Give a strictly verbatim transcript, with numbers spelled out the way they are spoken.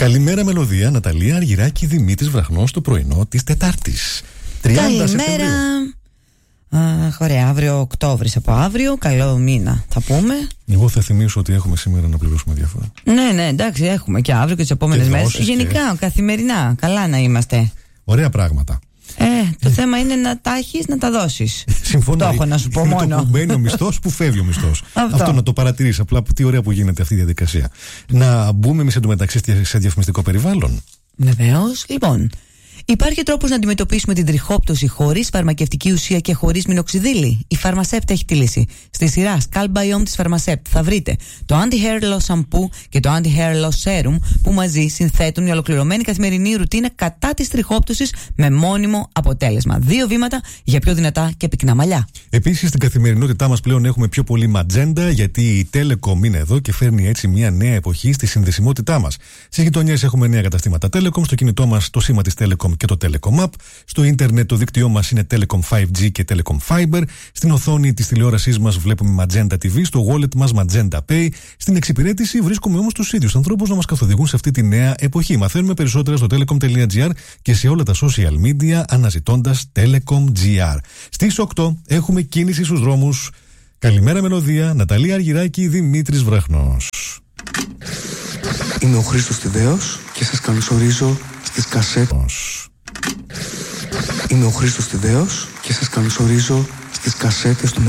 Καλημέρα μελωδία, Ναταλία Αργυράκη, Δημήτρης Βραχνός, το πρωινό της Τετάρτης. τριάντα Σεπτεμβρίου. Αχ, ωραία, αύριο Οκτώβρης από αύριο. Καλό μήνα θα πούμε. Εγώ θα θυμίσω ότι έχουμε σήμερα να πληρώσουμε διάφορα. Ναι, ναι, εντάξει, έχουμε και αύριο και τις επόμενες μέρες. Γενικά, και... καθημερινά, καλά να είμαστε. Ωραία πράγματα. Ε, το ε. θέμα είναι να τα έχεις, να τα δώσεις. Συμφωνώ. Το έχω να σου πω μόνο. Το που μπαίνει ο μισθός, που φεύγει ο μισθός. Αυτό. Αυτό να το παρατηρείς. Απλά τι ωραία που γίνεται αυτή η διαδικασία. Να μπούμε εμείς εντωμεταξύ σε διαφημιστικό περιβάλλον. Βεβαίως. Λοιπόν, υπάρχει τρόπος να αντιμετωπίσουμε την τριχόπτωση χωρίς φαρμακευτική ουσία και χωρίς μινοξιδίλη? Η Pharmacept έχει τη λύση. Στη σειρά Scalp Biome της Pharmacept θα βρείτε το Anti-Hair Loss Shampoo και το Anti-Hair Loss Serum, που μαζί συνθέτουν μια ολοκληρωμένη καθημερινή ρουτίνα κατά της τριχόπτωσης με μόνιμο αποτέλεσμα. Δύο βήματα για πιο δυνατά και πυκνά μαλλιά. Επίσης, στην καθημερινότητά μας πλέον έχουμε πιο πολύ ματζέντα, γιατί η Telecom είναι εδώ και φέρνει έτσι μια νέα εποχή στη συνδεσιμότητά μας. Στις γειτονιές έχουμε νέα καταστήματα Telecom, στο κινητό μας το σήμα της Telecom και το Telecom App. Στο ίντερνετ το δίκτυό μας είναι Telecom φάιβ τζι και Telecom Fiber. Στην οθόνη της τηλεόρασής μας βλέπουμε Magenta τι βι. Στο wallet μας Magenta Pay. Στην εξυπηρέτηση βρίσκουμε όμως τους ίδιους ανθρώπους να μας καθοδηγούν σε αυτή τη νέα εποχή. Μαθαίνουμε περισσότερα στο telecom.gr και σε όλα τα social media αναζητώντας Telecom.gr. Στις οκτώ έχουμε κίνηση στους δρόμους. Καλημέρα μελωδία, Ναταλία Αργυράκη, Δημήτρης Βραχνός. Είμαι ο Χρήστος Τιδέος και σας καλωσορίζω στις κασέτες. Είμαι ο Χρήστος Τιδέος και σας καλωσορίζω στις κασέτες του